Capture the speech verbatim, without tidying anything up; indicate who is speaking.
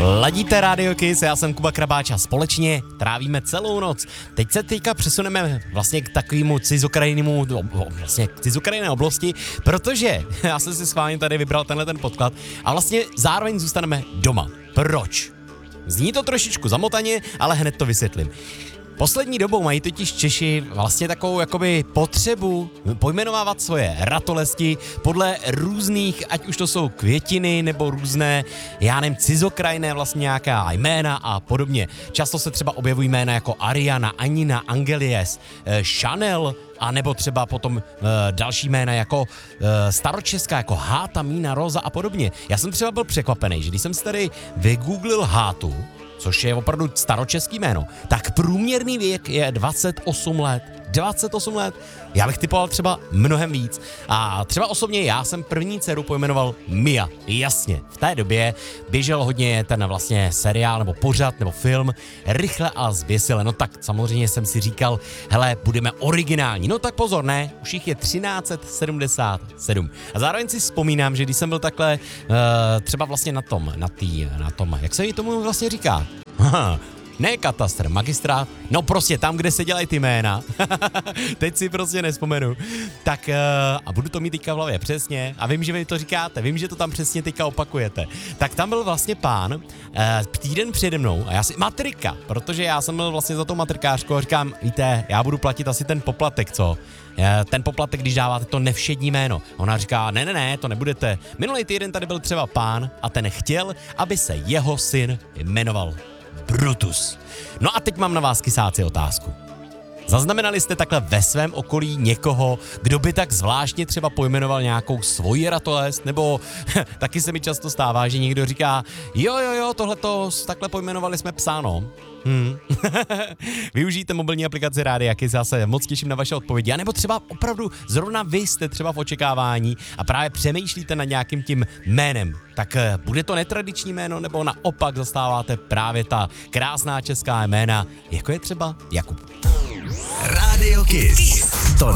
Speaker 1: Ladíte Radio Kiss, já jsem Kuba Krabáč a společně trávíme celou noc. Teď se teďka přesuneme vlastně k takovému cizokrajnému, vlastně k cizokrajné oblasti, protože já jsem si schválně tady vybral tenhle ten podklad a vlastně zároveň zůstaneme doma. Proč? Zní to trošičku zamotaně, ale hned to vysvětlím. Poslední dobou mají totiž Češi vlastně takovou jakoby potřebu pojmenovávat svoje ratolesti podle různých, ať už to jsou květiny nebo různé, já nevím, cizokrajné vlastně nějaká jména a podobně. Často se třeba objevují jména jako Ariana, Anina, Angelies, Chanel, a nebo třeba potom uh, další jména jako uh, staročeská, jako Háta, Mína, Roza a podobně. Já jsem třeba byl překvapený, že když jsem si tady vygooglil Hátu, což je opravdu staročeský jméno, tak průměrný věk je dvacet osm let. dvacet osm let. Já bych typoval třeba mnohem víc. A třeba osobně já jsem první dceru pojmenoval Mia. Jasně, v té době běžel hodně ten vlastně seriál nebo pořad nebo film Rychle a zběsile. No tak samozřejmě jsem si říkal, hele, budeme originální. No tak pozor, ne, už jich je třináct set sedmdesát sedm. A zároveň si vzpomínám, že když jsem byl takhle uh, třeba vlastně na tom, na tý, na tom, jak se jí tomu vlastně říká? Haha. Ne katastr, magistrát, no prostě tam, kde se dělají ty jména, teď si prostě nespomenu, tak uh, a budu to mít teďka v hlavě přesně a vím, že vy to říkáte, vím, že to tam přesně teďka opakujete, tak tam byl vlastně pán uh, týden přede mnou a já si, matrika, protože já jsem byl vlastně za tou matrikářkou a říkám, víte, já budu platit asi ten poplatek, co? Ten poplatek, když dáváte to nevšední jméno. Ona říká, ne, ne, ne, to nebudete. Minulý týden tady byl třeba pán a ten chtěl, aby se jeho syn jmenoval Brutus. No a teď mám na vás, kysáci, otázku. Zaznamenali jste takhle ve svém okolí někoho, kdo by tak zvláštně třeba pojmenoval nějakou svoji ratolest, nebo taky se mi často stává, že někdo říká, jo, jo, jo, tohleto takhle pojmenovali jsme psa, no. Hmm. Využijte mobilní aplikaci Rádia Kiss, já se moc těším na vaše odpovědi. A nebo třeba opravdu zrovna vy jste třeba v očekávání a právě přemýšlíte nad nějakým tím jménem. Tak bude to netradiční jméno, nebo naopak zastáváte právě ta krásná česká jména, jako je třeba Jakub.
Speaker 2: Radio Kiss. To